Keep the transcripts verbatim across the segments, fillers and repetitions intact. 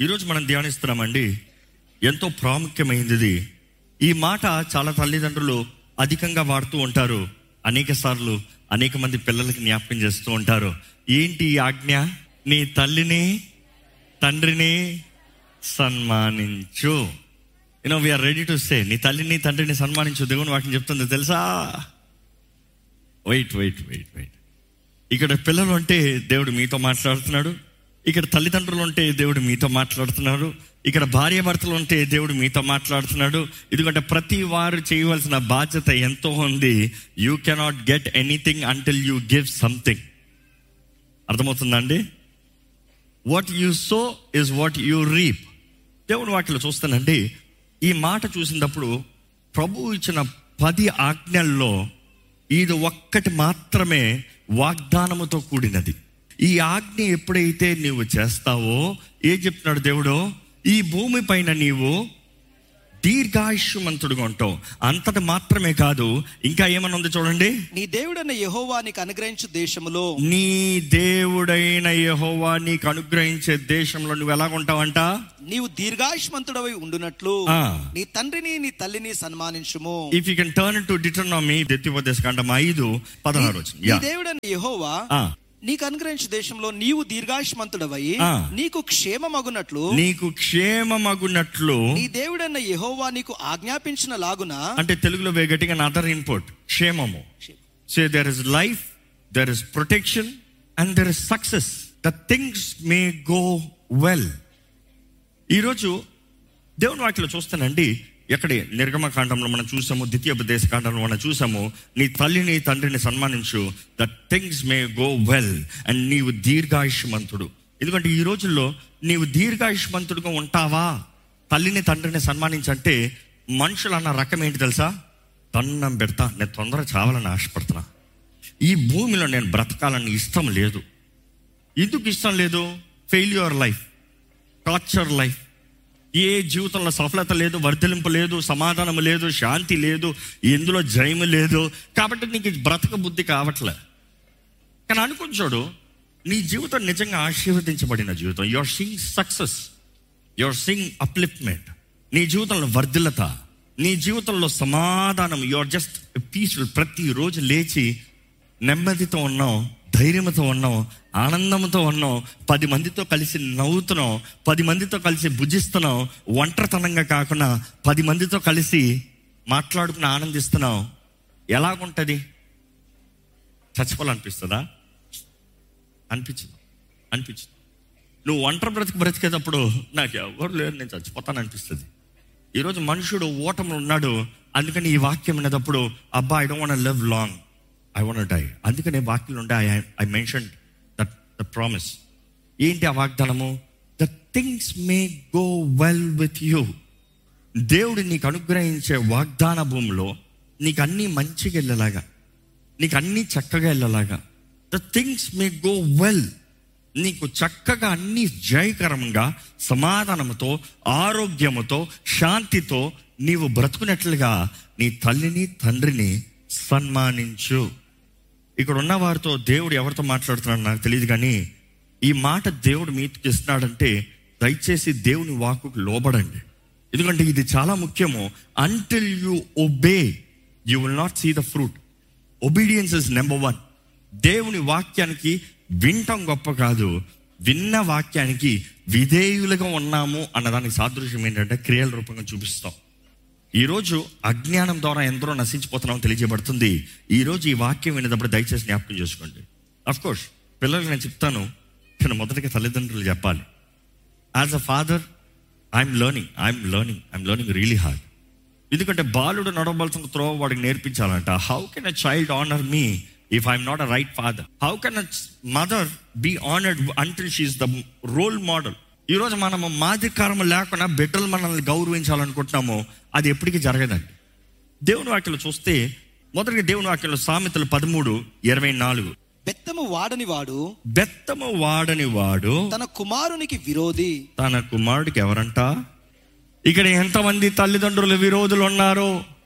ఈరోజు మనం ధ్యానిస్తున్నామండి, ఎంతో ప్రాముఖ్యమైనది. ఈ మాట చాలా తల్లిదండ్రులు అధికంగా వాడుతూ ఉంటారు. అనేక సార్లు అనేక మంది పిల్లలకి జ్ఞాపకం చేస్తూ ఉంటారు. ఏంటి ఈ ఆజ్ఞ? నీ తల్లిని తండ్రిని సన్మానించు. You know we are ready to say, నీ తల్లిని తండ్రిని సన్మానించు. దేవుని వాక్యం చెప్తుంది తెలుసా? వెయిట్ వెయిట్ వెయిట్ వెయిట్ ఇక్కడ పిల్లలు అంటే దేవుడు మీతో మాట్లాడుతున్నాడు. ఇక్కడ తల్లిదండ్రులు ఉంటే దేవుడు మీతో మాట్లాడుతున్నాడు. ఇక్కడ భార్య భర్తలు ఉంటే దేవుడు మీతో మాట్లాడుతున్నాడు. ఎందుకంటే ప్రతి వారు చేయవలసిన బాధ్యత ఎంతో ఉంది. You cannot get anything until you give something. అర్థమవుతుందా అండి? What you so is what you reap. దేవుని వాక్యలో చూస్తానండి, ఈ మాట చూసినప్పుడు ప్రభువు ఇచ్చిన పది ఆజ్ఞల్లో ఇది ఒక్కటి మాత్రమే వాగ్దానముతో కూడినది. ఈ ఆజ్ఞ ఎప్పుడైతే నీవు చేస్తావో, ఏం చెప్తున్నాడు దేవుడు? ఈ భూమి పైన నీవు దీర్ఘాయుష్మంతుడుగా ఉంటావు. అంతటి మాత్రమే కాదు, ఇంకా ఏమన్నా ఉంది చూడండి. నీ దేవుడైన యెహోవా నీకు అనుగ్రహించు దేశములో, నీ దేవుడైన యెహోవా నీకు అనుగ్రహించే దేశంలో నువ్వు ఎలా ఉంటావంట? నీవు దీర్ఘాయుష్మంతుడవై ఉండునట్లు ఆ. నీ తండ్రిని నీ తల్లిని సన్మానించుము. If you can turn to డిటర్నామీ ద్వితీయోపదేశకాండం ఐదు పదహారు వచ్చింది. నీ దేవుడైన యెహోవా నీకు అనుగ్రహించు దేశంలో నీవు దీర్ఘాయుష్మంతుడవై నీకు క్షేమమగునట్లు నీకు క్షేమమగునట్లు నీ దేవుడైన యెహోవా నీకు ఆజ్ఞాపించిన లాగున. అంటే తెలుగులో వేగటిగా అదర్ ఇన్పుట్ క్షేమము. So there is life, there is protection and there is success. The things may go well. ఈరోజు దేవుని వాక్యలో చూస్తానండి, ఎక్కడే నిర్గమకాండంలో మనం చూసాము, ద్వితీయోపదేశ కాండంలో మనం చూసాము, నీ తల్లిని తండ్రిని సన్మానించు, the things may go well and నీవు దీర్ఘాయుష్మంతుడు. ఎందుకంటే ఈ రోజుల్లో నీవు దీర్ఘాయుష్మంతుడుగా ఉంటావా? తల్లిని తండ్రిని సన్మానించంటే మనుషులు అన్న రకం ఏంటి తెలుసా? దండం పెడతా, నేను తొందరగా చావాలని ఆశపడుతున్నా, ఈ భూమిలో నేను బ్రతకాలని ఇష్టం లేదు. ఎందుకు ఇష్టం లేదు? ఫెయిల్యూర్ లైఫ్, టార్చర్ లైఫ్, ఏ జీవితంలో సఫలత లేదు, వర్ధలింపు లేదు, సమాధానం లేదు, శాంతి లేదు, ఎందులో జయము లేదు. కాబట్టి నీకు బ్రతక బుద్ధి కావట్లే. కానీ అనుకుని చూడు, నీ జీవితం నిజంగా ఆశీర్వదించబడిన జీవితం. You are seeing success, you are seeing upliftment. నీ జీవితంలో వర్ధిల్లత, నీ జీవితంలో సమాధానం. You are just peaceful. ప్రతిరోజు లేచి నెమ్మదితో ఉన్నాం, ధైర్యంతో ఉన్నాం, ఆనందంతో ఉన్నాం, పది మందితో కలిసి నవ్వుతున్నాం, పది మందితో కలిసి భుజిస్తున్నాం, ఒంటరితనంగా కాకుండా పది మందితో కలిసి మాట్లాడుకుని ఆనందిస్తున్నాం. ఎలాగుంటుంది? చచ్చిపోవాలనిపిస్తుందా? అనిపించదు అనిపించదు నువ్వు ఒంటరి బ్రతికి బ్రతికేటప్పుడు నాకు ఎవరు లేరు, నేను చచ్చిపోతాను అనిపిస్తుంది. ఈరోజు మనుషుడు ఓటములు ఉన్నాడు. అందుకని ఈ వాక్యం వినేటప్పుడు, అబ్బా I don't want live long, I want die. అందుకనే వాక్యం ఉండే I I mention that the promise. ఏంటి ఆ వాగ్దానము? The things may go well with you. దేవుడు నీకు అనుగ్రహించే వాగ్దాన భూమిలో నీకు అన్నీ మంచిగా వెళ్ళేలాగా, నీకు అన్నీ చక్కగా వెళ్ళేలాగా. The things may go well. నీకు చక్కగా అన్నీ జయకరంగా, సమాధానంతో, ఆరోగ్యముతో, శాంతితో నీవు బ్రతుకున్నట్లుగా నీ తల్లిని తండ్రిని సన్మానించు. ఇక్కడ ఉన్న వారితో దేవుడు ఎవరితో మాట్లాడుతున్నాడు నాకు తెలియదు, కానీ ఈ మాట దేవుడు మీకు ఇస్తున్నాడంటే దయచేసి దేవుని వాక్కుకు లోబడండి. ఎందుకంటే ఇది చాలా ముఖ్యము. Until you obey you will not see the fruit. Obedience is number one. దేవుని వాక్యానికి వినటం గొప్ప కాదు, విన్న వాక్యానికి విధేయులుగా ఉన్నాము అన్నదానికి సాదృశ్యం ఏంటంటే క్రియల రూపంగా చూపిస్తాం. ఈరోజు అజ్ఞానం ద్వారా ఎందరో నశించిపోతున్నామని తెలియజేయబడుతుంది. ఈరోజు ఈ వాక్యం వినేటప్పుడు దయచేసి జ్ఞాపకం చేసుకోండి. అఫ్కోర్స్ పిల్లలకు నేను చెప్తాను, కానీ మొదటిగా తల్లిదండ్రులు చెప్పాలి. As a father I'm learning I'm learning I'm learning really hard. ఎందుకంటే బాలుడు నడవబడుతున్న త్రోవ వాడికి నేర్పించాలంట. How can a child honour me if I'm not a right father? How can a mother be honoured until she is the role model? ఈరోజు మనము మాదికారం లేకుండా బిడ్డలు మనల్ని గౌరవించాలనుకుంటున్నాము, అది ఎప్పటికీ జరగదండి. దేవుని వాక్యలో చూస్తే మొదటిగా దేవుని వాక్యంలో సామెతలు పదమూడు ఇరవై నాలుగు, బెత్తము వాడని వాడు బెత్తము వాడని వాడు తన కుమారునికి విరోధి. తన కుమారుడికి ఎవరంట? ఇక్కడ ఎంతమంది తల్లిదండ్రులు విరోధులు ఉన్నారు?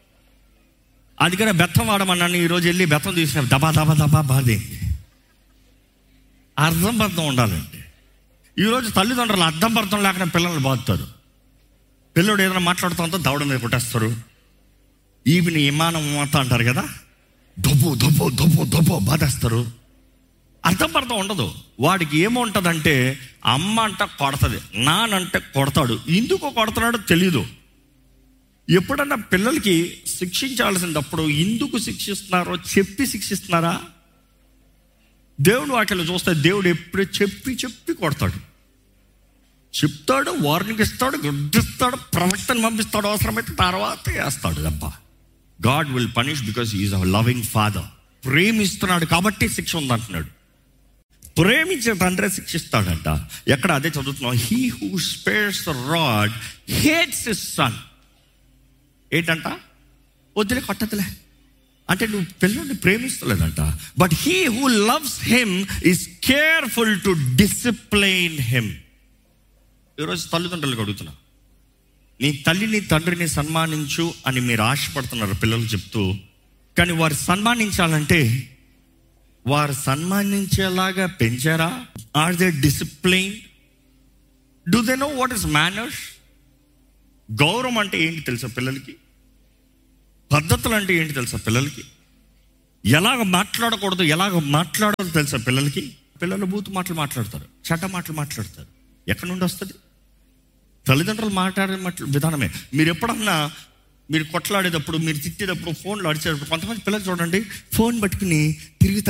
అందుకనే బెత్తం వాడమన్నాను. ఈరోజు వెళ్ళి బెత్తం తీసిన దబా దబా దబా బాధేంటి? అర్థం బద్ధం ఉండాలండి. ఈరోజు తల్లిదండ్రులు అర్థం పర్థం లేకుండా పిల్లల్ని బాదుతారు. పిల్లడు ఏదైనా మాట్లాడుతుందో దవడ మీద కొట్టేస్తారు. ఈవిని విమానం మాత అంటారు కదా, దొబ్బు దొబ్బు దొబ్బు దొబ్బు బాధేస్తారు. అర్థం పర్థం ఉండదు. వాడికి ఏముంటుందంటే అమ్మ అంట కొడతాది, నానంటే కొడతాడు. ఎందుకు కొడతాడో తెలీదు. ఎప్పుడన్నా పిల్లలకి శిక్షించాల్సినప్పుడు ఎందుకు శిక్షిస్తున్నారో చెప్పి శిక్షిస్తున్నారా? దేవుడు వాటిని చూస్తే దేవుడు ఎప్పుడే చెప్పి చెప్పి కొడతాడు. చెప్తాడు, వార్నింగ్ ఇస్తాడు, గుర్తిస్తాడు, ప్రవక్తను పంపిస్తాడు, అవసరమైతే తర్వాత వేస్తాడు దెబ్బ. God will punish because he's a loving father. ప్రేమిస్తున్నాడు కాబట్టి శిక్ష ఉందంటున్నాడు. ప్రేమించే తండ్రి శిక్షిస్తాడంట. ఎక్కడ అదే చదువుతున్నాం, he who spares the rod hates his son. ఏంటంట? వద్దులే, కొట్టదులే అంటే నువ్వు పిల్లల్ని ప్రేమిస్తలేదంట. But he who loves him is careful to discipline him. ఈరోజు తల్లిదండ్రులకు అడుగుతున్నా, నీ తల్లిని తండ్రిని సన్మానించు అని మీరు ఆశపడుతున్నారు పిల్లలు చెప్తూ. కానీ వారు సన్మానించాలంటే వారు సన్మానించేలాగా పెంచారా? Are they discipline? Do they know what is manners? గౌరవం అంటే ఏంటి తెలుసా పిల్లలకి? పద్ధతులు అంటే ఏంటి తెలుసా పిల్లలకి? ఎలాగ మాట్లాడకూడదు, ఎలాగ మాట్లాడదు తెలుసా పిల్లలకి? పిల్లలు బూతు మాటలు మాట్లాడతారు, చెడ్డ మాటలు మాట్లాడతారు. ఎక్కడి నుండి వస్తుంది? తల్లిదండ్రులు మాట్లాడే మాటలు విధానమే. మీరు ఎప్పుడన్నా మీరు కొట్లాడేటప్పుడు, మీరు తిట్టేటప్పుడు, ఫోన్లో అడిచేటప్పుడు కొంతమంది పిల్లలు చూడండి, ఫోన్ పట్టుకుని తిరుగుతా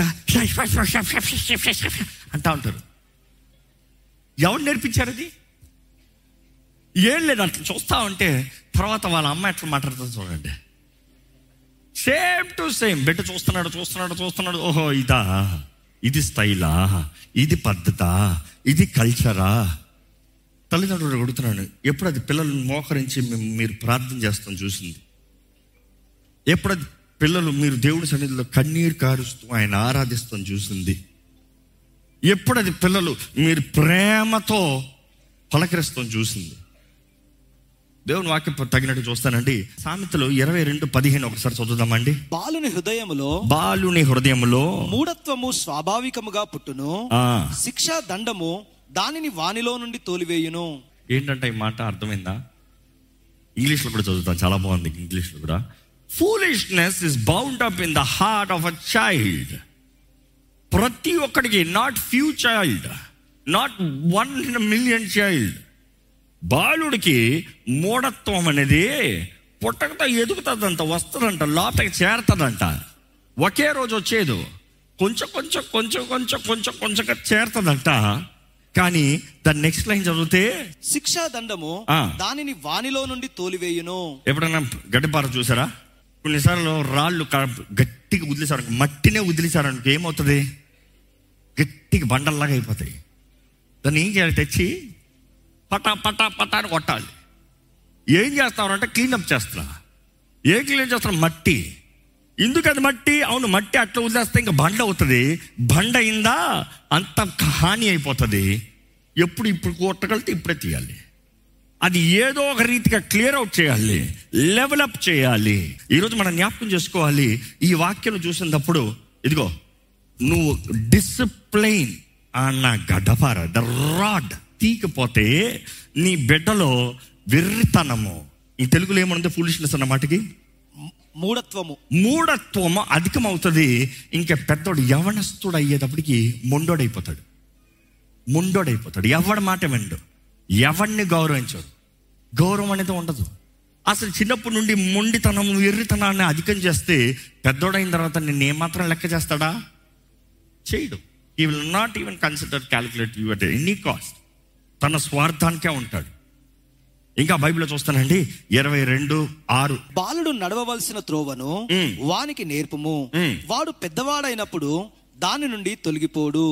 అంటా ఉంటారు. ఎవరు నేర్పించారు అది? ఏం లేదు, అట్లా చూస్తా ఉంటే తర్వాత వాళ్ళ అమ్మ ఎట్లా మాట్లాడుతుంది చూడండి. Same to same. బిడ్డ చూస్తున్నాడు చూస్తున్నాడు చూస్తున్నాడు ఓహో ఇదా, ఇది స్టైలా, ఇది పద్ధతా, ఇది కల్చరా? తల్లిదండ్రులు అడుగుతున్నాను, ఎప్పుడు అది పిల్లలను మోకరించి మీరు ప్రార్థన చేస్తాం చూసింది? ఎప్పుడు అది పిల్లలు మీరు దేవుడి సన్నిధిలో కన్నీరు కారుస్తూ ఆయన ఆరాధిస్తాం చూసింది? ఎప్పుడు అది పిల్లలు మీరు ప్రేమతో పలకరిస్తాం చూసింది? దేవుని వాక్యం తగినట్టు చూస్తానండి. సామెతలు ఇరవై రెండు పదిహేను ఒకసారి చదువుదామండి. బాలుని హృదయములో బాలుని హృదయములో మూఢత్వము స్వాభావికముగా పుట్టును, శిక్షా దండము దానిని వానిలో నుండి తోలివేయును. ఏంటంటే ఈ మాట అర్థమైందా? ఇంగ్లీష్లో కూడా చదువుతాను, చాలా బాగుంది ఇంగ్లీష్లో కూడా. Foolishness is bound up in the heart of a child. ప్రతి ఒక్కడికి, not few child, not one in million child, బాలుడికి మూఢత్వం అనేది పుట్టకతో ఎదుగుతుందంట, వస్తుందంట, లోపలికి చేరుతుందంట. ఒకే రోజు వచ్చేది, కొంచెం కొంచెం కొంచెం కొంచెం కొంచెం కొంచెంగా చేరుతుందంట. కానీ దాని నెక్స్ట్ లైన్ చదివితే శిక్షా దండము దానిని వానిలో నుండి తోలివేయును. ఎప్పుడైనా గడ్డిపార చూసారా? కొన్నిసార్లు రాళ్ళు గట్టిగా వదిలేసారు, మట్టినే వదిలేసారు అనుకో, ఏమవుతుంది? గట్టిగా బండల్లాగా అయిపోతాయి. దాన్ని ఏం చేయాలి? తెచ్చి పటా పటా పటా అని కొట్టాలి. ఏం చేస్తారంటే క్లీనప్ చేస్తా. ఏం క్లీన్ చేస్తారు? మట్టి. ఎందుకు అది మట్టి? అవును, మట్టి అట్లా వదిలేస్తే ఇంకా బండ అవుతుంది. బండ అయిందా అంత హాని అయిపోతుంది. ఎప్పుడు ఇప్పుడు కొట్టగలితే ఇప్పుడే తీయాలి. అది ఏదో ఒక రీతిగా క్లియర్ అవుట్ చేయాలి, లెవెలప్ చేయాలి. ఈరోజు మనం జ్ఞాపకం చేసుకోవాలి, ఈ వాక్యం చూసినప్పుడు ఇదిగో నువ్వు డిసిప్లైన్ అన్న గడ్డపార ద రాడ్ తీకపోతే నీ బిడ్డలో వెర్రితనము, ఈ తెలుగులో ఏమనుంది? ఫూలిష్నెస్ అన్న మాటకి మూఢత్వము మూఢత్వము అధికమవుతుంది. ఇంకా పెద్దోడు యవనస్తుడు అయ్యేటప్పటికి మొండోడైపోతాడు. మొండోడైపోతాడు. ఎవడి మాట విండు, ఎవరిని గౌరవించడు. గౌరవం అనేది ఉండదు. అసలు చిన్నప్పటి నుండి మొండితనం, ఎర్రితనాన్ని అధికం చేస్తే పెద్దోడైన తర్వాత నిన్ను ఏమాత్రం లెక్క చేస్తాడా? చేయడు. He will not even consider calculate you at any cost. తన స్వార్థానికే ఉంటాడు. ఇంకా బైబిల్లో చూస్తానండి, ఇరవై రెండు ఆరు బాలుడు నడవవలసిన త్రోవను వానికి నేర్పుము, వాడు పెద్దవాడైనప్పుడు దాని నుండి తొలగిపోడు.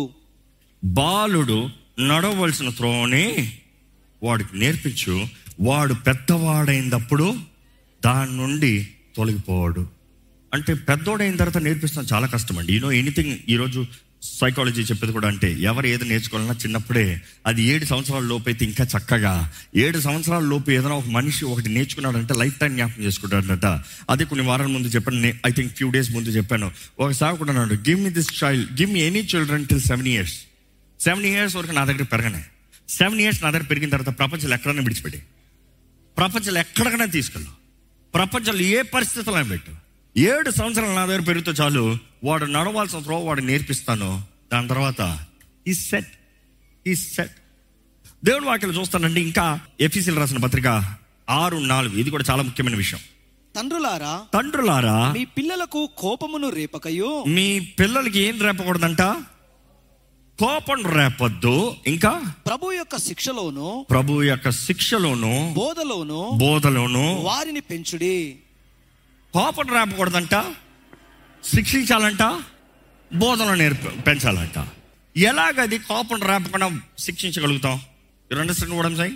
బాలుడు నడవలసిన త్రోవని వాడికి నేర్పించు, వాడు పెద్దవాడైనప్పుడు దాని నుండి తొలగిపోవాడు. అంటే పెద్దోడైన తర్వాత నేర్పిస్తాం చాలా కష్టం అండి. You know anything. ఈరోజు సైకాలజీ చెప్పేది కూడా అంటే ఎవరు ఏది నేర్చుకోవాలన్నా చిన్నప్పుడే, అది ఏడు సంవత్సరాల లోపు అయితే ఇంకా చక్కగా. ఏడు సంవత్సరాల లోపు ఏదైనా ఒక మనిషి ఒకటి నేర్చుకున్నాడంటే లైఫ్ టైం జ్ఞాపకం చేసుకుంటాడంట. అదే కొన్ని వారాల ముందు చెప్పాను, ఐ థింక్ ఫ్యూ డేస్ ముందు చెప్పాను. ఒక సేవకుడు అన్నాడు, give me this child, give me any children till seven years. Seven years వరకు నా దగ్గర పెరగనే. సెవెన్ ఇయర్స్ నా దగ్గర పెరిగిన తర్వాత ప్రపంచంలో ఎక్కడైనా విడిచిపెట్టి, ప్రపంచంలో ఎక్కడికైనా తీసుకెళ్ళు, ప్రపంచంలో ఏ పరిస్థితుల్లో పెట్టు. ఏడు సంవత్సరాలు నా దగ్గర పెరిగితే చాలు, వాడు నడవాల్సిన త్రో వాడు నేర్పిస్తాను. దాని తర్వాత ఈ సెట్ ఈ సెట్ దేవుని వాక్యాలు చూస్తానండి. ఇంకా ఎఫెసీయులకు రాసిన పత్రిక ఆరు నాలుగు, ఇది కూడా చాలా ముఖ్యమైన విషయం. తండ్రులారా తండ్రులారా మీ పిల్లలకు కోపమును రేపకయు. మీ పిల్లలకి ఏం రేపకూడదంట? కోపం రేపొద్దు. ఇంకా ప్రభు యొక్క శిక్షలోను ప్రభు యొక్క శిక్షలోను బోధలోను బోధలోను వారిని పెంచుడి. కోపం రేపకూడదంట, శిక్షించాలంట, బోధన నేర్ప పెంచాలంట. ఎలాగది కోపం రేపకుండా శిక్షించగలుగుతాం? You understand what I am saying?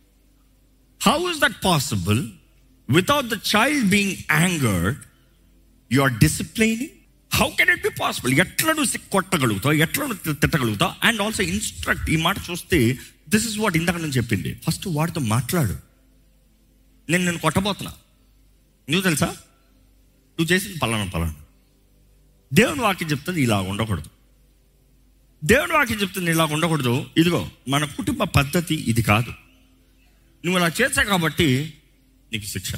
How is that possible? Without the child being angered you are disciplining. How can it be possible? ఎట్లా నువ్వు కొట్టగలుగుతావు, ఎట్లా నువ్వు తిట్టగలుగుతావు? And also instruct. ఈ మాట చూస్తే దిస్ ఇస్ వాట్ ఇందాక నేను చెప్పింది. ఫస్ట్ వాడితో మాట్లాడు. నేను నేను కొట్టబోతున్నా, నువ్వు తెలుసా నువ్వు చేసింది పలానా పలానా. దేవుని వాక్యం చెప్తుంది ఇలా ఉండకూడదు. దేవుని వాక్యం చెప్తుంది ఇలా ఉండకూడదు. ఇదిగో మన కుటుంబ పద్ధతి ఇది కాదు, నువ్వు ఇలా చేసావు కాబట్టి నీకు శిక్ష.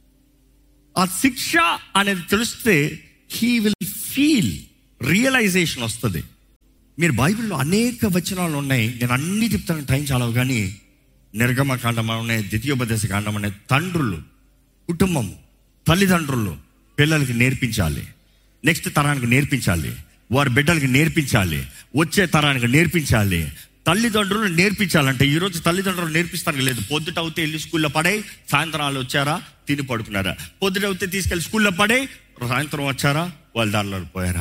ఆ శిక్ష అనేది తెలిస్తే హీ విల్ ఫీల్, రియలైజేషన్ వస్తుంది. మీరు బైబిల్లో అనేక వచనాలు ఉన్నాయి, నేను అన్ని చెప్తాను, టైం చాలవు. కానీ నిర్గమ కాండం ఉన్నాయి, ద్వితీయోపదేశ కాండం ఉన్నాయి. తండ్రులు, కుటుంబం, తల్లిదండ్రులు పిల్లలకి నేర్పించాలి, నెక్స్ట్ తరానికి నేర్పించాలి, వారి బిడ్డలకి నేర్పించాలి, వచ్చే తరానికి నేర్పించాలి. తల్లిదండ్రులు నేర్పించాలంటే ఈరోజు తల్లిదండ్రులు నేర్పిస్తానికి లేదు. పొద్దుట అవుతే వెళ్ళి స్కూల్లో పడే, సాయంత్రాలు వచ్చారా తిని పడుకున్నారా, పొద్దుట అవుతే తీసుకెళ్ళి స్కూల్లో పడే, సాయంత్రం వచ్చారా వాళ్ళ దారిలో పోయారా.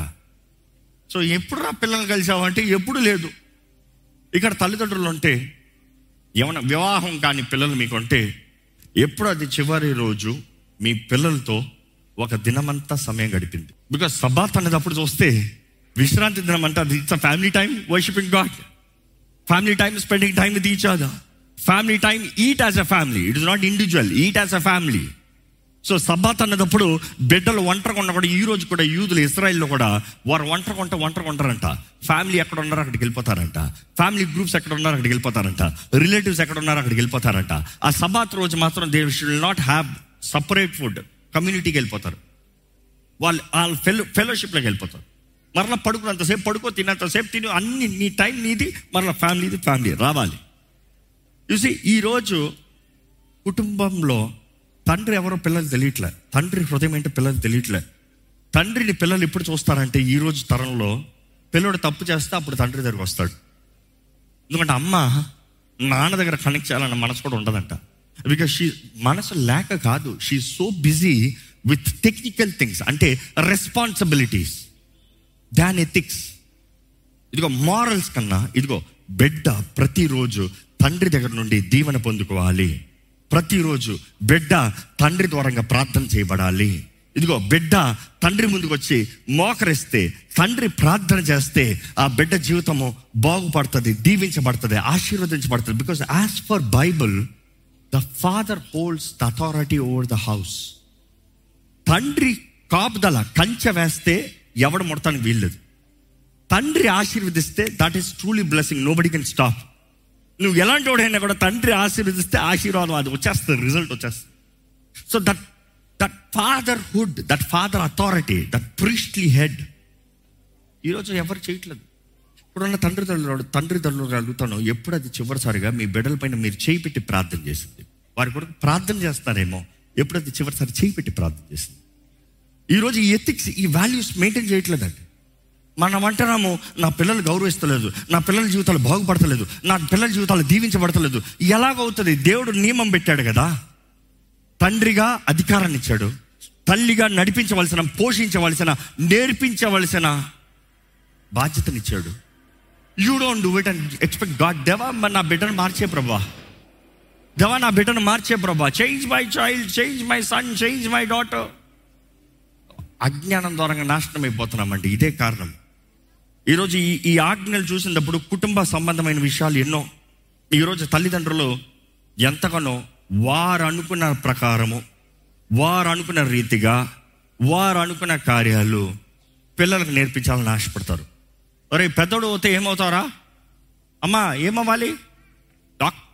సో ఎప్పుడు రా పిల్లల్ని కలిసావంటే ఎప్పుడు లేదు. ఇక్కడ తల్లిదండ్రులు ఉంటే, ఏమన్నా వివాహం కాని పిల్లలు మీకు ఉంటే, ఎప్పుడు అది చివరి రోజు మీ పిల్లలతో ఒక దినమంతా సమయం గడిపింది. బికాస్ సబాత్ అనేది అప్పుడు చూస్తే విశ్రాంతి దినం అంటే అది it's family time worshipping God, family time spending time with each other, family time, eat as a family. It is not individual, eat as a family. So Sabbath అన్నదప్పుడు బిడ్డలు ఒంటరిగా ఉన్న కూడా, ఈ రోజు కూడా యూదులు ఇశ్రాయేల్లో కూడా వారు ఒంటరిగా ఉంటే ఒంటరిగా ఉంటారంట. ఫ్యామిలీ ఎక్కడ ఉన్నారో అక్కడికి వెళ్ళిపోతారంట, ఫ్యామిలీ గ్రూప్స్ ఎక్కడ ఉన్నారో అక్కడికి వెళ్ళిపోతారంట, రిలేటివ్స్ ఎక్కడ ఉన్నారో అక్కడికి వెళ్ళిపోతారంట. ఆ సబ్బాత్ రోజు మాత్రం they should not have separate food, కమ్యూనిటీకి వెళ్ళిపోతారు. వాళ్ళు వాళ్ళ ఫెలో ఫెలోషిప్లోకి వెళ్ళిపోతారు. మరలా పడుకున్నంతసేపు పడుకో, తిన్నంతసేపు తిని, అన్ని నీ టైం నీది, మరలా ఫ్యామిలీది ఫ్యామిలీ రావాలి. చూసి ఈరోజు కుటుంబంలో తండ్రి ఎవరో పిల్లలు తెలియట్లే, తండ్రి హృదయం ఏంటో పిల్లలు తెలియట్లే. తండ్రిని పిల్లలు ఎప్పుడు చూస్తారంటే, ఈరోజు తరంలో పిల్లడు తప్పు చేస్తే అప్పుడు తండ్రి దగ్గరకు వస్తాడు. ఎందుకంటే అమ్మ నాన్న దగ్గర కనెక్ట్ చేయాలన్న మనసు కూడా ఉండదంట. బికాస్ షీ మనసు లేక కాదు, she so busy with technical things, అంటే రెస్పాన్సిబిలిటీస్ దాన్ ఎథిక్స్. ఇదిగో మారల్స్ కన్నా ఇదిగో బిడ్డ ప్రతిరోజు తండ్రి దగ్గర నుండి దీవెన పొందుకోవాలి. ప్రతిరోజు బిడ్డ తండ్రి ద్వారంగా ప్రార్థన చేయబడాలి. ఇదిగో బిడ్డ తండ్రి ముందుకు వచ్చి మోకరిస్తే, తండ్రి ప్రార్థన చేస్తే ఆ బిడ్డ జీవితము బాగుపడుతుంది, దీవించబడుతుంది, ఆశీర్వదించబడుతుంది. Because as for Bible the father holds the authority over the house. తండ్రి కాపుదల కంచె వేస్తే ఎవడు ముడతానికి వీల్లేదు. తండ్రి ఆశీర్వదిస్తే that is truly blessing, nobody can stop. నువ్వు ఎలాంటి వాడైనా కూడా తండ్రి ఆశీర్వదిస్తే ఆశీర్వాదం అది వచ్చేస్తుంది, రిజల్ట్ వచ్చేస్తుంది. So that that fatherhood, that father authority, that priestly head ఈరోజు ఎవరు చేయట్లేదు. ఇప్పుడున్న తండ్రి తల్లి తండ్రి తల్లులు అడుగుతాను, ఎప్పుడు అది చివరిసారిగా మీ బిడ్డల పైన మీరు చేయి పెట్టి ప్రార్థన చేసింది? వారి కొరకు ప్రార్థన చేస్తారేమో, ఎప్పుడు అది చివరిసారి చేయి పెట్టి ప్రార్థన చేసింది? ఈరోజు ఈ ఎథిక్స్, ఈ వాల్యూస్ మెయింటైన్ చేయట్లేదండి. మనం అంటున్నాము, నా పిల్లలు గౌరవిస్తలేదు, నా పిల్లల జీవితాలు బాగుపడతలేదు, నా పిల్లల జీవితాలు దీవించబడతలేదు. ఎలాగవుతుంది? దేవుడు నియమం పెట్టాడు కదా, తండ్రిగా అధికారాన్ని ఇచ్చాడు, తల్లిగా నడిపించవలసిన, పోషించవలసిన, నేర్పించవలసిన బాధ్యతనిచ్చాడు. You don't do it and expect God. దేవా నా బిడ్డను మార్చే ప్రభా, దేవా నా బిడ్డను మార్చే ప్రభా, change my child, change my son, change my daughter. అజ్ఞానం ద్వారా నాశనం అయిపోతున్నామండి. ఇదే కారణం. ఈరోజు ఈ ఈ ఆజ్ఞలు చూసినప్పుడు కుటుంబ సంబంధమైన విషయాలు ఎన్నో. ఈరోజు తల్లిదండ్రులు ఎంతగానో వారు అనుకున్న ప్రకారము, వారు అనుకున్న రీతిగా, వారు అనుకున్న కార్యాలు పిల్లలకు నేర్పించాలని ఆశపడతారు. ఒరే పెద్దోడు పోతే ఏమవుతారా? అమ్మా ఏమవ్వాలి?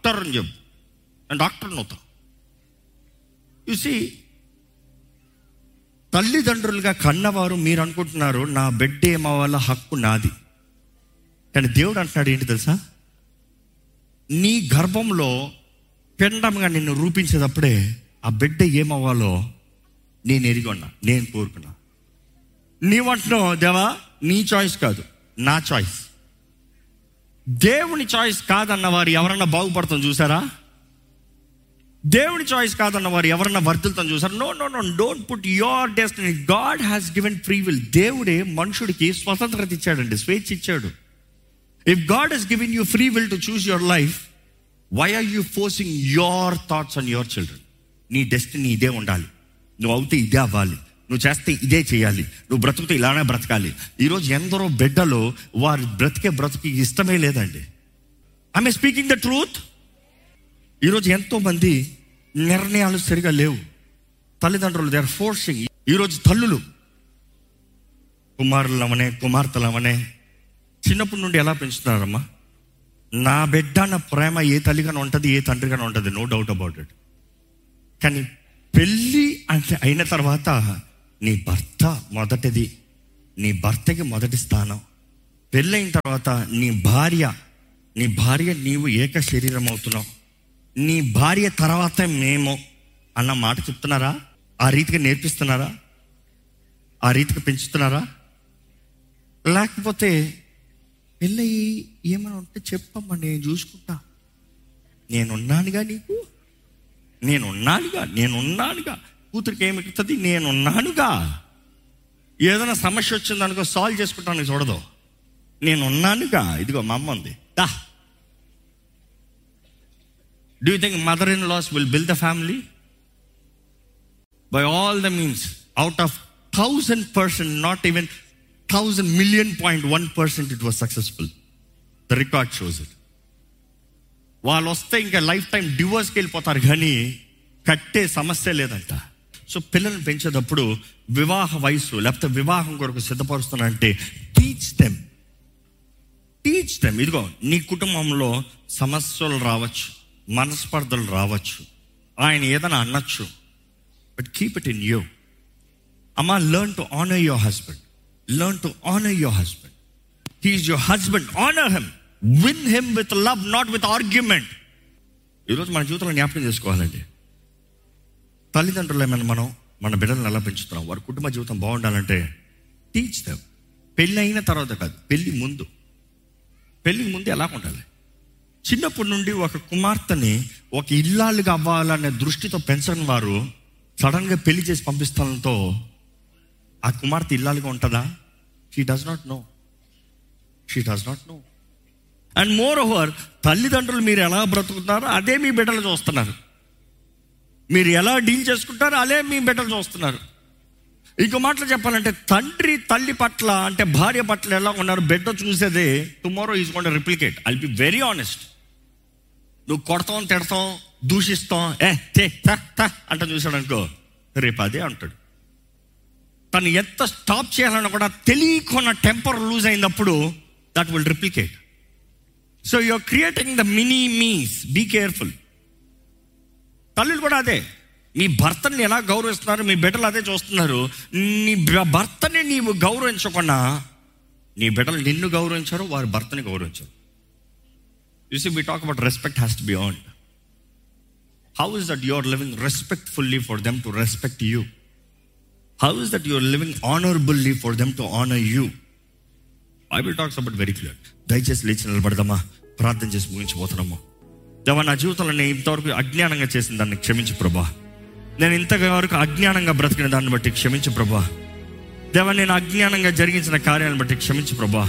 డాక్టర్ అని చెప్పు, నేను డాక్టర్ని అవుతా. చూసి తల్లిదండ్రులుగా కన్నవారు మీరు అనుకుంటున్నారు నా బిడ్డ ఏమవ్వాల హక్కు నాది. కానీ దేవుడు అంటున్నాడు ఏంటి తెలుసా, నీ గర్భంలో పిండంగా నిన్ను రూపించేటప్పుడే ఆ బిడ్డ ఏమవ్వాలో నేను ఎరిగొన్నా, నేను కోరుకున్నా. నీవంటున్నావు దేవా నీ చాయిస్ కాదు, నా చాయిస్. దేవుని చాయిస్ కాదన్న వారు ఎవరన్నా బాగుపడతాం చూసారా? దేవుని చాయిస్ కాదన్న వారు ఎవరన్నా వర్ధిల్తాం చూసారా? No no no don't put your destiny. God has given free will. దేవుడే మనుషుడికి స్వతంత్రత ఇచ్చాడండి, స్వేచ్ఛ ఇచ్చాడు. If God Hess given you free will to choose your life, why are you forcing your thoughts on your children? నీ destiny ఇదే ఉండాలి, నువ్వు అవుతే ఇదే అవ్వాలి, నువ్వు చేస్తే ఇదే చేయాలి, నువ్వు బ్రతుకుతే ఇలానే బ్రతకాలి. ఈరోజు ఎందరో బిడ్డలు వారు బ్రతికే బ్రతుకు ఇష్టమే లేదండి. I'm speaking the truth. ఈరోజు ఎంతో మంది నిర్ణయాలు సరిగా లేవు. తల్లిదండ్రులు దే ఆర్ ఫోర్సింగ్. ఈరోజు తల్లులు కుమారులమనే కుమార్తెలమనే చిన్నప్పటి నుండి ఎలా పెంచుతున్నారమ్మా? నా బిడ్డ అన్న ప్రేమ ఏ తల్లిగానే ఉంటుంది, ఏ తండ్రిగానే ఉంటుంది, నో డౌట్ అబౌట్ ఇట్. కానీ పెళ్ళి అంటే అయిన తర్వాత నీ భర్త మొదటిది, నీ భర్తకి మొదటి స్థానం. పెళ్ళైన తర్వాత నీ భార్య, నీ భార్య నీవు ఏక శరీరం అవుతున్నావు. నీ భార్య తర్వాత మేము అన్న మాట చెప్తున్నారా? ఆ రీతిగా నేర్పిస్తున్నారా? ఆ రీతిగా పెంచుతున్నారా? లేకపోతే పెళ్ళయి ఏమైనా ఉంటే చెప్పమ్మా, నేను చూసుకుంటా, నేనున్నానుగా, నీకు నేనున్నానుగా, నేనున్నానుగా, కూతురికి ఏమి ఎక్కుతుంది, నేనున్నానుగా, ఏదైనా సమస్య వచ్చిందనుకో సాల్వ్ చేసుకుంటాను చూడదు, నేనున్నానుగా, ఇదిగో మా అమ్మ ఉంది దా. Do you think mother-in-laws will build the family? By all the means, out of thousand percent, not even thousand million point one percent, it was successful. The record shows it. వాళ్ళు వస్తే ఇంకా లైఫ్ టైం డివోర్స్కి వెళ్ళిపోతారు, కానీ కట్టే సమస్య లేదంట. So పిల్లల్ని పెంచేటప్పుడు వివాహ వయసు లేకపోతే వివాహం కొరకు సిద్ధపరుస్తున్నారంటే టీచ్ దెమ్, టీచ్ దెమ్. ఇదిగో నీ కుటుంబంలో సమస్యలు రావచ్చు, మనస్పర్ధలు రావచ్చు, ఆయన ఏదైనా అనొచ్చు, but keep it in you. అమ్మా, learn to honour your husband, learn to honour your husband. He is your husband, honour him, win him with love, not with argument. ఈరోజు మన జీవితంలో జ్ఞాపకం చేసుకోవాలండి, తల్లిదండ్రులు ఏమైనా మనం మన బిడ్డలను ఎలా పెంచుతున్నాం, వారి కుటుంబ జీవితం బాగుండాలంటే టీచ్ దెమ్. పెళ్ళి అయిన తర్వాత కాదు, పెళ్ళి ముందు. పెళ్ళికి ముందు ఎలా ఉండాలి? చిన్నప్పటి నుండి ఒక కుమార్తెని ఒక ఇల్లాలుగా అవ్వాలనే దృష్టితో పెంచని వారు సడన్గా పెళ్లి చేసి పంపిస్తానంతో ఆ కుమార్తె ఇల్లాలుగా ఉంటుందా? She does not no, she does not no. And more over, తల్లిదండ్రులు మీరు ఎలా బ్రతుకుతారో అదే మీ బిడ్డలు చూస్తున్నారు, మీరు ఎలా డీల్ చేసుకుంటారో అదే మీ బిడ్డలు చూస్తున్నారు. ఇంకో మాటలు చెప్పాలంటే తండ్రి తల్లి పట్ల అంటే భార్య పట్ల ఎలా ఉన్నారు బిడ్డ చూసేదే tomorrow is going to replicate. I will be very honest. నువ్వు కొడతాం, తిడతాం, దూషిస్తాం, ఏ తే అంటే చూసాడు అనుకో, రేపు అదే అంటాడు. తను ఎంత స్టాప్ చేయాలన్నా కూడా తెలియకుండా టెంపర్ లూజ్ అయినప్పుడు that will replicate. So you're creating the mini miss, be careful. తల్లులు కూడా అదే, మీ భర్తని ఎలా గౌరవిస్తున్నారు మీ బిడ్డలు అదే చూస్తున్నారు. నీ భర్తని నీవు గౌరవించకుండా నీ బిడ్డలు నిన్ను గౌరవించారు, వారి భర్తని గౌరవించారు. You see, we talk about respect has to be earned. How is that you are living respectfully for them to respect you? How is that you are living honorably for them to honor you? Bible talks about very clear. దయచేసి లేచి నిలబడదామా, ప్రార్థన చేసి ముగించిపోతున్నాము. దేవా, నా జీవితంలో నేను ఇంతవరకు అజ్ఞానంగా చేసిన దాన్ని క్షమించు ప్రభా. నేను ఇంతవరకు అజ్ఞానంగా బ్రతికిన దాన్ని బట్టి క్షమించు ప్రభా. దేవా, నేను అజ్ఞానంగా జరిగించిన కార్యాలను బట్టి క్షమించు ప్రభా.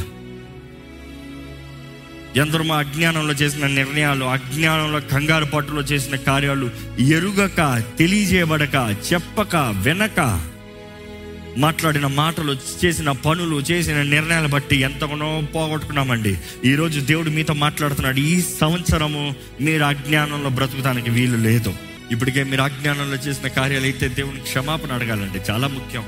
ఎందరో మా అజ్ఞానంలో చేసిన నిర్ణయాలు, అజ్ఞానంలో కంగారు పట్టులో చేసిన కార్యాలు, ఎరుగక, తెలియజేయబడక, చెప్పక, వెనక మాట్లాడిన మాటలు, చేసిన పనులు, చేసిన నిర్ణయాలు బట్టి ఎంతగానో పోగొట్టుకున్నామండి. ఈరోజు దేవుడు మీతో మాట్లాడుతున్నాడు, ఈ సంవత్సరము మీరు అజ్ఞానంలో బ్రతుకుతానికి వీలు లేదు. ఇప్పటికే మీరు అజ్ఞానంలో చేసిన కార్యాలు అయితే దేవుని క్షమాపణ అడగాలండి, చాలా ముఖ్యం.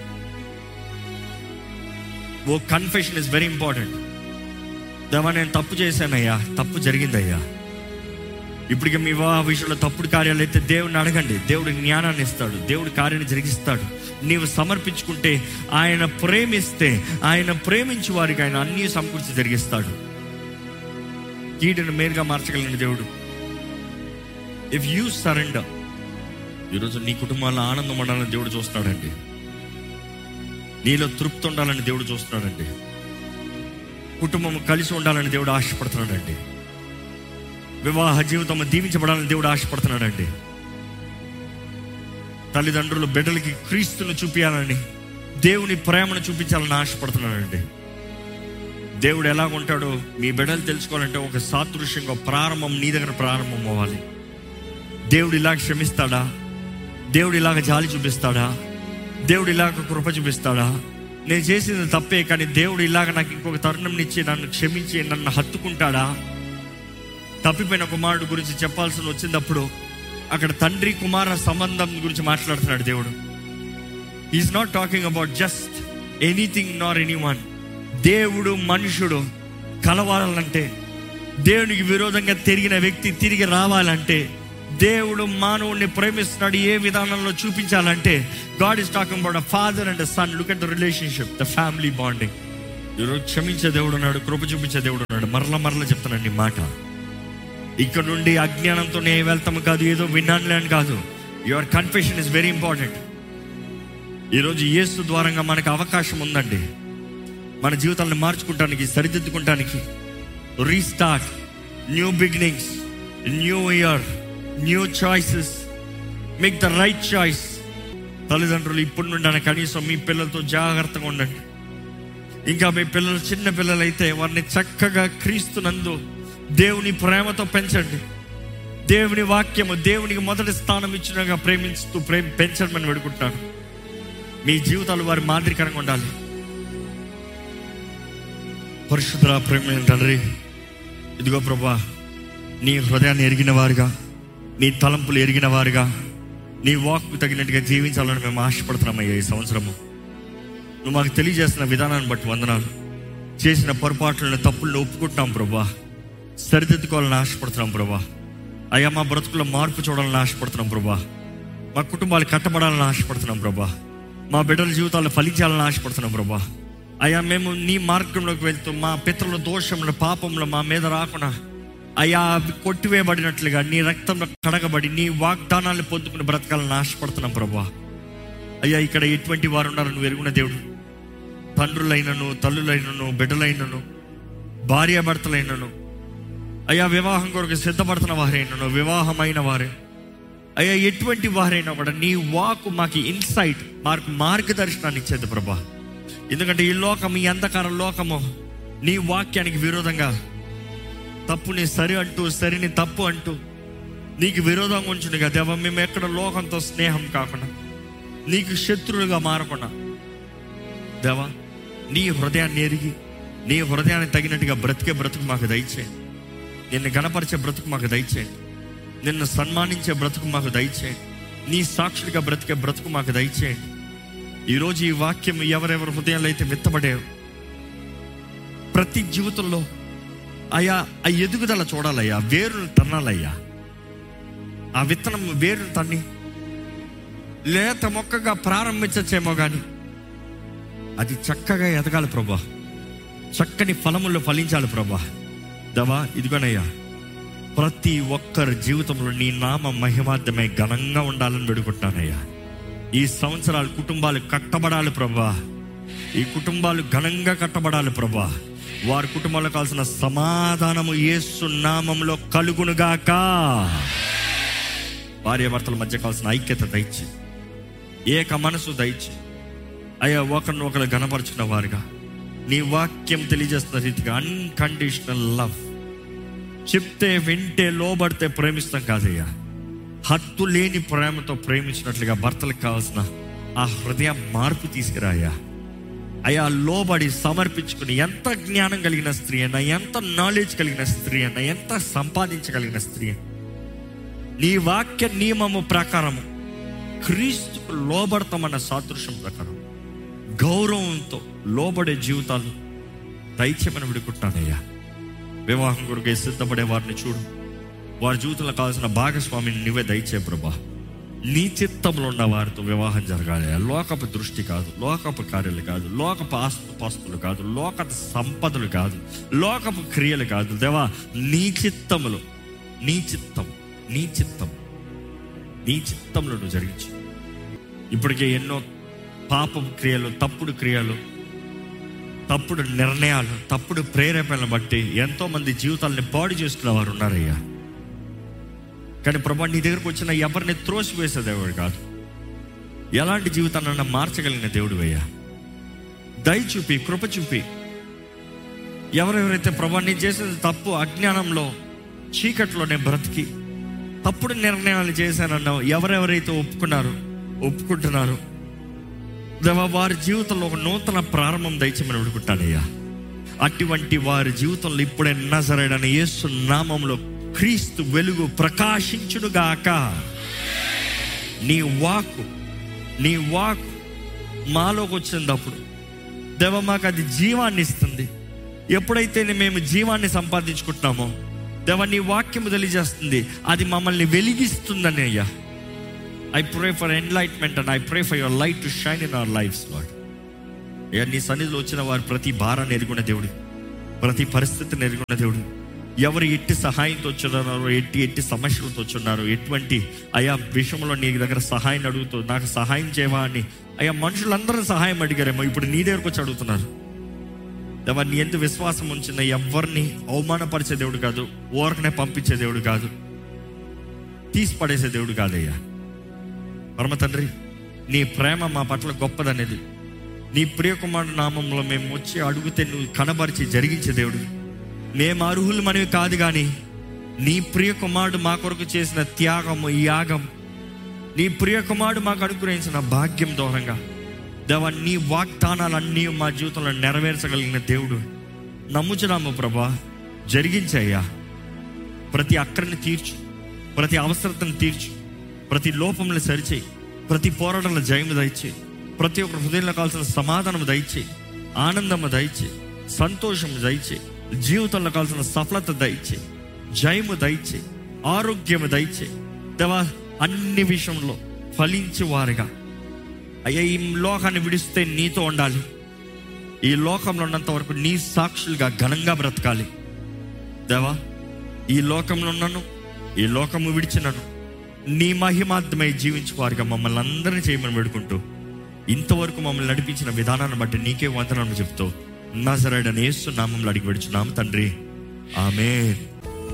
ఓ కన్ఫెషన్ ఇస్ వెరీ ఇంపార్టెంట్. దేవా, నేను తప్పు చేశానయ్యా, తప్పు జరిగిందయ్యా, ఇప్పటికే మీ వివాహ విషయంలో తప్పుడు కార్యాలు అయితే దేవుడిని అడగండి. దేవుడు జ్ఞానాన్ని ఇస్తాడు, దేవుడి కార్యాన్ని జరిగిస్తాడు. నీవు సమర్పించుకుంటే, ఆయన ప్రేమిస్తే, ఆయన ప్రేమించి వారికి ఆయన అన్ని సమకూర్చి జరిగిస్తాడు. కీడును మేలుగా మార్చగలిగిన దేవుడు. ఇఫ్ యూ సరెండర్, ఈరోజు నీ కుటుంబాల్లో ఆనందం ఉండాలని దేవుడు చూస్తున్నాడండి. నీలో తృప్తి ఉండాలని దేవుడు చూస్తున్నాడండి. కుటుంబం కలిసి ఉండాలని దేవుడు ఆశపడుతున్నాడండి. వివాహ జీవితం దీవించబడాలని దేవుడు ఆశపడుతున్నాడండి. తల్లిదండ్రులు బిడ్డలకి క్రీస్తును చూపించాలని, దేవుని ప్రేమను చూపించాలని ఆశపడుతున్నాడండి. దేవుడు ఎలాగుంటాడో మీ బిడ్డలు తెలుసుకోవాలంటే ఒక సాదృశ్యంగా ప్రారంభం నీ దగ్గర ప్రారంభం అవ్వాలి. దేవుడు ఇలాగ క్షమిస్తాడా? దేవుడు ఇలాగ జాలి చూపిస్తాడా? దేవుడు ఇలాగ కృప చూపిస్తాడా? నేను చేసింది తప్పే, కానీ దేవుడు ఇలాగ నాకు ఇంకొక తరుణం ఇచ్చి నన్ను క్షమించి నన్ను హత్తుకుంటాడా? తప్పిపోయిన కుమారుడు గురించి చెప్పాల్సి వచ్చినప్పుడు అక్కడ తండ్రి కుమార సంబంధం గురించి మాట్లాడుతున్నాడు దేవుడు. Is not talking about just anything Nar any one. దేవుడు మనుషుడు కలవాలంటే, దేవునికి విరోధంగా తిరిగిన వ్యక్తి తిరిగి రావాలంటే, దేవుడు మానవుడిని ప్రేమిస్తున్నాడు ఏ విధానంలో చూపించాలంటే, God is talking about a father and sun. Look at the relationship, the family bonding. ఈరోజు క్షమించే దేవుడు ఉన్నాడు, కృప చూపించే దేవుడు ఉన్నాడు. మరల మరల చెప్తానండి మాట. ఇక్కడ నుండి అజ్ఞానంతో నేను వెళ్తాము కాదు, ఏదో విన్నానులే అని కాదు. Your confession is very important. ఈరోజు యేసు ద్వారంగా మనకు అవకాశం ఉందండి, మన జీవితాలను మార్చుకుంటానికి, సరిదిద్దుకుంటానికి. Restart, new beginnings, new year, new choices. Make the right choice. తల్లిదండ్రులు ఇప్పటి నుండి కనీసం మీ పిల్లలతో జాగ్రత్తగా ఉండండి. ఇంకా మీ పిల్లలు చిన్న పిల్లలైతే వారిని చక్కగా క్రీస్తునందు దేవుని ప్రేమతో పెంచండి. దేవుని వాక్యము, దేవునికి మొదటి స్థానం ఇచ్చినగా ప్రేమించుతూ ప్రేమ పెంచమని వేడుకుంటున్నాను. మీ జీవితాలు వారి మాదిరికరంగా ఉండాలి. పరిశుద్ధ ప్రేమ తండ్రి, ఇదిగో ప్రభా, నీ హృదయాన్ని ఎరిగిన వారుగా, నీ తలంపులు ఎరిగిన వారుగా, నీ వాక్కు తగినట్టుగా జీవించాలని మేము ఆశపడుతున్నామయ్యా. ఈ సంవత్సరము నువ్వు మాకు తెలియజేస్తున్న విధానాన్ని బట్టి వందనాలు. చేసిన పొరపాట్లను, తప్పులను ఒప్పుకుంటున్నాం ప్రభా. సరిదిద్దుకోవాలని ఆశపడుతున్నాం ప్రభా. అయ్యా, మా బ్రతుకుల్లో మార్పు చూడాలని ఆశపడుతున్నాం ప్రభా. మా కుటుంబాలు కట్టబడాలని ఆశపడుతున్నాం ప్రభా. మా బిడ్డల జీవితాలు ఫలించాలని ఆశపడుతున్నాం ప్రభా. అయ్యా, మేము నీ మార్గంలోకి వెళ్తూ మా పితరుల దోషంలో, పాపంలో మా మీద రాకుండా అయ్యా కొట్టివేయబడినట్లుగా నీ రక్తంలో కడగబడి నీ వాగ్దానాన్ని పొందుకుని బ్రతకాలని ఆశపడుతున్నాం ప్రభా. అయ్యా, ఇక్కడ ఎటువంటి వారు ఉన్నారో నువ్వు ఎరుగున్న దేవుడు. తండ్రులైనను, తల్లులైనను, బిడ్డలైనను, భార్యాభర్తలైనను, అయ్యా వివాహం కొరకు సిద్ధపడుతున్న వారైనను, వివాహమైన వారే, అయ్యా ఎటువంటి వారైనా కూడా నీ వాక్ మాకు ఇన్సైట్, మాకు మార్గదర్శనాన్ని ఇచ్చేది ప్రభా. ఎందుకంటే ఈ లోకం, ఈ అంధకార లోకము నీ వాక్యానికి విరోధంగా తప్పుని సరి అంటూ, సరిని తప్పు అంటూ నీకు విరోధంగా ఉంచుండగా దేవా, మేము ఎక్కడ లోకంతో స్నేహం కాకుండా, నీకు శత్రువులుగా మారకుండా దేవా, నీ హృదయాన్ని ఎరిగి నీ హృదయాన్ని తగినట్టుగా బ్రతికే బ్రతుకు మాకు దయచేయండి. నిన్ను గణపరిచే బ్రతుకు మాకు దయచేయండి. నిన్ను సన్మానించే బ్రతుకు మాకు దయచేయండి. నీ సాక్షుడిగా బ్రతికే బ్రతుకు మాకు దయచేయండి. ఈరోజు ఈ వాక్యం ఎవరెవరి హృదయాలు అయితే విత్తబడే ప్రతి జీవితంలో అయ్యా ఆ ఎదుగుదల చూడాలయ్యా, వేరును తన్నాలయ్యా. ఆ విత్తనం వేరును తన్ని లేత మొక్కగా ప్రారంభించచ్చేమో కానీ అది చక్కగా ఎదగాలి ప్రభా. చక్కని ఫలముల్లో ఫలించాలి ప్రభా. దవా ఇదిగోనయ్యా, ప్రతి ఒక్కరి జీవితంలో నీ నామ మహిమార్థమై ఘనంగా ఉండాలని వేడుకుంటానయ్యా. ఈ సంవత్సరాలు కుటుంబాలు కట్టబడాలి ప్రభా. ఈ కుటుంబాలు ఘనంగా కట్టబడాలి ప్రభా. వారి కుటుంబంలో కావాల్సిన సమాధానము యేసు నామములో కలుగునుగాక. భార్యాభర్తల మధ్య కావాల్సిన ఐక్యత దయచి, ఏక మనసు దయచి అయ్యా, ఒకరిని ఒకరు ఘనపరుచుకున్న వారుగా నీ వాక్యం తెలియజేస్తున్న రీతిగా అన్కండిషనల్ లవ్, చెప్తే వింటే లోబడితే ప్రేమిస్తాం కాదయ్యా, హత్తు లేని ప్రేమతో ప్రేమించినట్లుగా భర్తలకు కావాల్సిన ఆ హృదయ మార్పు తీసుకురాయ్యా. అయ్యా, లోబడి సమర్పించుకుని, ఎంత జ్ఞానం కలిగిన స్త్రీ అయినా, ఎంత నాలెడ్జ్ కలిగిన స్త్రీ అయినా, ఎంత సంపాదించగలిగిన స్త్రీ, నీ వాక్య నియమము ప్రకారము క్రీస్తుకు లోబడతామన్న సాదృశ్యం ప్రకారం గౌరవంతో లోబడే జీవితాలు దయచేమని విడుకుంటున్నానయ్యా. వివాహం కొరకు సిద్ధపడే వారిని చూడు, వారి జీవితంలో కావాల్సిన భాగస్వామిని నువ్వే దయచే ప్రభా. నీ చిత్తంలో ఉన్న వారితో వివాహం జరగాలి. లోకపు దృష్టి కాదు, లోకపు కార్యాలు కాదు, లోకపు ఆస్తుపాస్తులు కాదు, లోక సంపదలు కాదు, లోకపు క్రియలు కాదు. దేవా, నీ చిత్తములో, నీ చిత్తం నీ చిత్తం నీ చిత్తంలో నువ్వు జరిగించు. ఇప్పటికే ఎన్నో పాపపు క్రియలు, తప్పుడు క్రియలు, తప్పుడు నిర్ణయాలు, తప్పుడు ప్రేరేపణలు బట్టి ఎంతో మంది జీవితాలని పాడు చేసుకున్న వారు ఉన్నారయ్యా. కానీ ప్రభా, నీ దగ్గరకు వచ్చిన ఎవరిని త్రోసివేసే దేవుడు కాదు, ఎలాంటి జీవితాన్ని మార్చగలిగిన దేవుడు అయ్యా. దయ చూపి, కృప చూపి. ఎవరెవరైతే ప్రభా నీ చేసిన తప్పు అజ్ఞానంలో, చీకట్లోనే బ్రతికి తప్పుడు నిర్ణయాలు చేశానన్నావు, ఎవరెవరైతే ఒప్పుకున్నారు, ఒప్పుకుంటున్నారు దేవా, వారి జీవితంలో ఒక నూతన ప్రారంభం దయచేయమని వేడుకుంటానయ్యా. అటువంటి వారి జీవితంలో ఇప్పుడే నజరేయుడైన యేసు నామములో క్రీస్తు వెలుగు ప్రకాశించునుగాక. నీ వాక్కు నీ వాక్కు మాలోకి వచ్చినప్పుడు దేవా, మాకు అది జీవాన్ని ఇస్తుంది. ఎప్పుడైతే మేము జీవాన్ని సంపాదించుకుంటున్నామో దేవా, నీ వాక్యము తెలియజేస్తుంది, అది మమ్మల్ని వెలిగిస్తుందని అయ్యా. I pray for enlightenment and I pray for your light to shine in our lives, Lord. అయ్యా, నీ సన్నిధిలో వచ్చిన వారు ప్రతి భారాన్ని ఎరుగున్న దేవుడు, ప్రతి పరిస్థితిని ఎరుగున్న దేవుడు. ఎవరు ఎట్టి సహాయంతో వచ్చున్నారో, ఎట్టి ఎట్టి సమస్యలతో వచ్చున్నారో, ఎటువంటి అయ్యా విషయంలో నీ దగ్గర సహాయం అడుగుతూ నాకు సహాయం చేయవా అని అయ్యా మనుషులందరూ సహాయం అడిగారేమో, ఇప్పుడు నీ దగ్గరకు వచ్చి అడుగుతున్నారు. దేవా, నీ ఎంత విశ్వాసం ఉంచిన ఎవరిని అవమానపరిచే దేవుడు కాదు, ఓరకనే పంపించే దేవుడు కాదు, తీసి పడేసే దేవుడు కాదయ్యా. పరమ తండ్రి, నీ ప్రేమ మా పట్ల గొప్పదనేది, నీ ప్రియకుమారుడు నామంలో మేము వచ్చి అడిగితే నువ్వు కనబరిచి జరిగించే దేవుడు. మేము అర్హులు మనవి కాదు, కానీ నీ ప్రియకుమారుడు మా కొరకు చేసిన త్యాగము, యాగం, నీ ప్రియకుమారుడు మాకు అనుగ్రహించిన భాగ్యం దూరంగా దేవా, నీ వాగ్దానాలన్నీ మా జీవితంలో నెరవేర్చగలిగిన దేవుడు నమ్ముచున్నాము ప్రభా. జరిగించయ్యా. ప్రతి అక్కడిని తీర్చు, ప్రతి అవసరతను తీర్చు, ప్రతి లోపంలో సరిచేయి, ప్రతి పోరాటంలో జయము దయచేయి, ప్రతి ఒక్కరి హృదయంలో కావాల్సిన సమాధానము దయచేయి, ఆనందము దయచేయి, సంతోషము దయచేయి, జీవితంలో కావాల్సిన సఫలత దయచేయి, జయము దయచేయి, ఆరోగ్యము దయచేయి దేవా. అన్ని విషయంలో ఫలించే వారిగా అయ్యా, ఈ లోకాన్ని విడిస్తే నీతో ఉండాలి, ఈ లోకంలో ఉన్నంత వరకు నీ సాక్షులుగా ఘనంగా బ్రతకాలి దేవా. ఈ లోకంలో ఉన్నాను, ఈ లోకము విడిచినను నీ మహిమార్థమై జీవించే వారిగా మమ్మల్ని అందరినీ చేయమని వేడుకుంటూ, ఇంతవరకు మమ్మల్ని నడిపించిన విధానాన్ని బట్టి నీకే వందనాలు చెప్తూ నజరేయుడైన యేసు నామములో అడిగి వేడుచున్నాము తండ్రి, ఆమేన్.